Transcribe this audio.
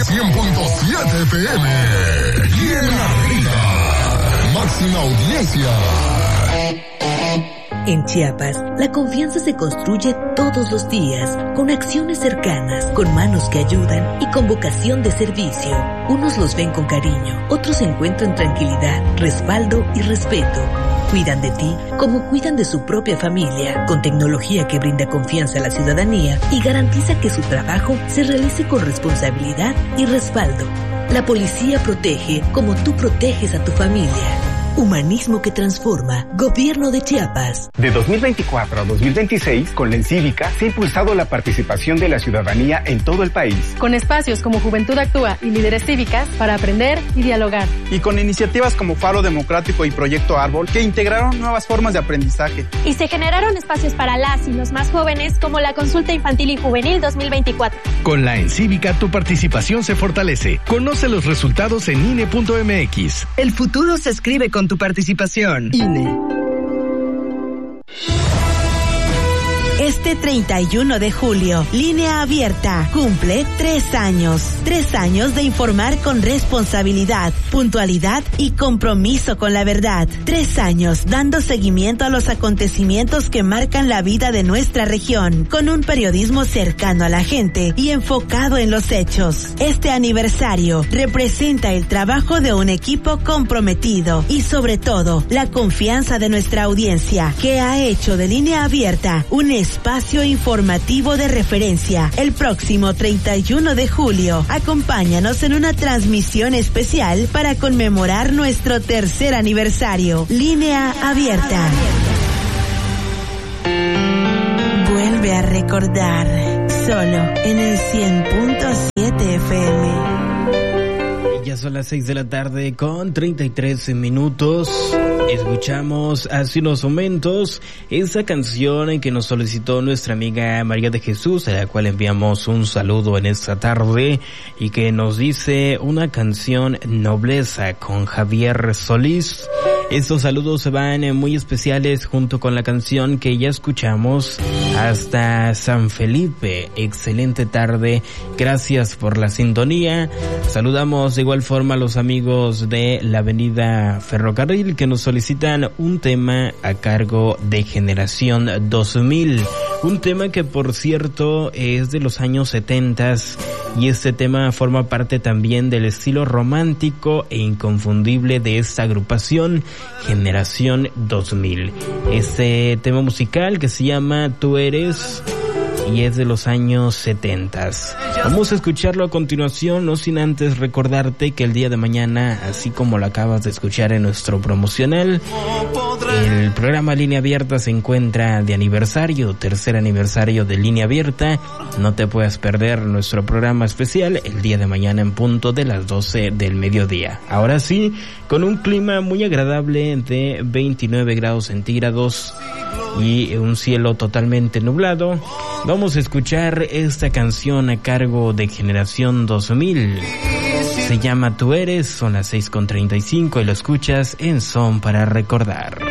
100.7 FM. Y en arriba, máxima audiencia. En Chiapas, la confianza se construye todos los días, con acciones cercanas, con manos que ayudan y con vocación de servicio. Unos los ven con cariño, otros encuentran tranquilidad, respaldo y respeto. Cuidan de ti como cuidan de su propia familia, con tecnología que brinda confianza a la ciudadanía y garantiza que su trabajo se realice con responsabilidad y respaldo. La policía protege como tú proteges a tu familia. Humanismo que transforma. Gobierno de Chiapas. De 2024 a 2026, con la Encívica, se ha impulsado la participación de la ciudadanía en todo el país. Con espacios como Juventud Actúa y Líderes Cívicas para aprender y dialogar. Y con iniciativas como Faro Democrático y Proyecto Árbol, que integraron nuevas formas de aprendizaje. Y se generaron espacios para las y los más jóvenes, como la Consulta Infantil y Juvenil 2024. Con la Encívica, tu participación se fortalece. Conoce los resultados en INE.mx. El futuro se escribe con tu participación. INE. Este 31 de julio, Línea Abierta cumple 3 años. 3 años de informar con responsabilidad, puntualidad y compromiso con la verdad. 3 años dando seguimiento a los acontecimientos que marcan la vida de nuestra región, con un periodismo cercano a la gente y enfocado en los hechos. Este aniversario representa el trabajo de un equipo comprometido y sobre todo la confianza de nuestra audiencia, que ha hecho de Línea Abierta un espacio informativo de referencia. El próximo 31 de julio, acompáñanos en una transmisión especial para conmemorar nuestro 3er aniversario. Línea Abierta. Vuelve a recordar, solo en el 100.7 FM. Ya son las 6 de la tarde con 33 minutos. Escuchamos hace unos momentos esa canción que nos solicitó nuestra amiga María de Jesús, a la cual enviamos un saludo en esta tarde, y que nos dice una canción Nobleza con Javier Solís. Estos saludos se van muy especiales junto con la canción que ya escuchamos hasta San Felipe. Excelente tarde, gracias por la sintonía. Saludamos de igual forma a los amigos de la Avenida Ferrocarril que nos solicitan un tema a cargo de Generación 2000. Un tema que por cierto es de los años 70 y este tema forma parte también del estilo romántico e inconfundible de esta agrupación Generación 2000. Este tema musical que se llama Tú Eres y es de los años 70. Vamos a escucharlo a continuación, no sin antes recordarte que el día de mañana, así como lo acabas de escuchar en nuestro promocional, el programa Línea Abierta se encuentra de aniversario, 3er aniversario de Línea Abierta. No te puedas perder nuestro programa especial el día de mañana en punto de las 12 del mediodía. Ahora sí, con un clima muy agradable de 29 grados centígrados y un cielo totalmente nublado, vamos a escuchar esta canción a cargo de Generación 2000. Se llama Tú Eres, son las 6:35 y lo escuchas en Son para Recordar.